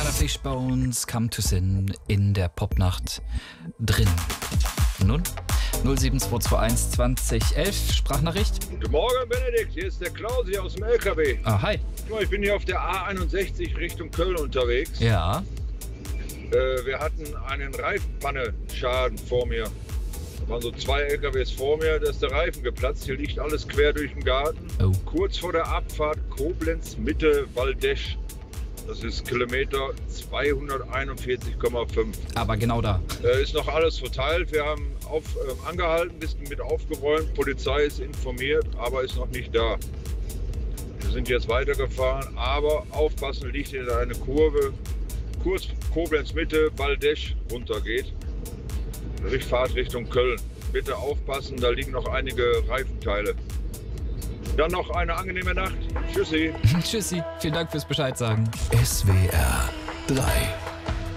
Fishbones, Come to Sin in der Popnacht drin. Nun, 07221 2011, Sprachnachricht. Guten Morgen, Benedikt, hier ist der Klausi aus dem LKW. Ah, hi. Ich bin hier auf der A61 Richtung Köln unterwegs. Ja. Wir hatten einen Reifenpanne-Schaden vor mir. Da waren so 2 LKWs vor mir, da ist der Reifen geplatzt. Hier liegt alles quer durch den Garten. Oh. Kurz vor der Abfahrt Koblenz Mitte Waldesch. Das ist Kilometer 241,5. Aber genau da. Ist noch alles verteilt. Wir haben angehalten, bisschen mit aufgeräumt. Polizei ist informiert, aber ist noch nicht da. Wir sind jetzt weitergefahren, aber aufpassen, liegt in eine Kurve. Kurs Koblenz Mitte, Waldesch runtergeht. Fahrt Richtung Köln. Bitte aufpassen, da liegen noch einige Reifenteile. Dann noch eine angenehme Nacht. Tschüssi. Tschüssi. Vielen Dank fürs Bescheid sagen. SWR 3